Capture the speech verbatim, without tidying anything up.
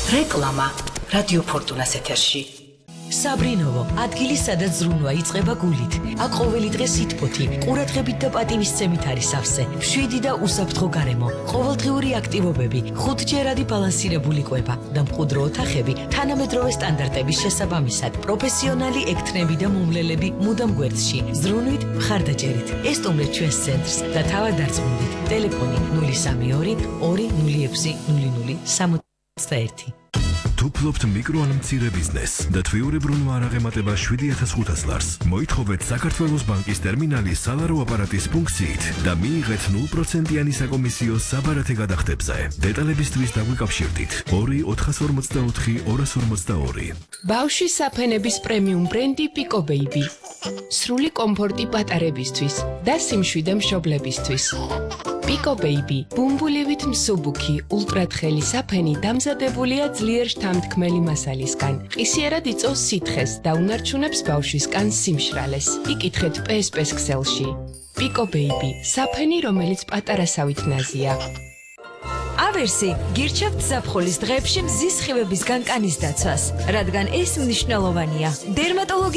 რეკლამა რადიო ფორტუნას ეთერში. საბრინოვო, ადგილი სადაც ზრუნვა იწყება გულით. აქ ყოველი დღე სითბოთი, ყურადღებით და პატივისცემით არის სავსე. მშვიდი და უსაფრთხო გარემო, ყოველდღიური აქტივობები, ხუთჯერადი ბალანსირებული კვება და მყუდრო ოთახები თანამედროვე სტანდარტების შესაბამისად. პროფესიონალი ექთნები და მომლელები მუდამ გვერდში. ზრუნვით, მხარდაჭერით. ესტუმრეთ ჩვენს ცენტრს და თავად დარწმუნდით. ტელეფონი ნული სამი ორი ორი ნული ექვსი ნული ნული სამოცდაერთი. თუ ფლობთ მიკრო ან მცირე ბიზნესს და თვიურებრუნვა არ აღემატება შვიდი ათას ხუთას ლარს, მოითხოვეთ საქართველოს ბანკის ტერმინალის სალარო აპარატის ფუნქციით და მიიღეთ ნულ პროცენტიანი საკომისიო საბარათე გადახდებზე. დეტალებისთვის დაგვიკავშირდით ორი ოთხას ორმოცდაოთხი ორას ორმოცდაორი. ბავშვის საფენების პრემიუმ ბრენდი Pico Baby. სრული კომფორტი პატარებისთვის და სიმშვიდე მშობლებისთვის. Pico Baby, ბუმბულივით მსუბუქი, ულტრათხელი საფენი დამზადებულია ძლიერ შთამთქმელი მასალისგან. ყისიერად იწვევს სითხეს და უნარჩუნებს ბავშვისგან სიმშრალეს. იკითხეთ პე ეს პე-ს ქსელში. Pico Baby, საფენი, რომელიც პატარასავით ნაზია. ავერსი გირჩევთ ზაფხულის დღეებში მზის სხივებისგან კანის დაცვას, რადგან ეს მნიშვნელოვანია. დერმატოლოგი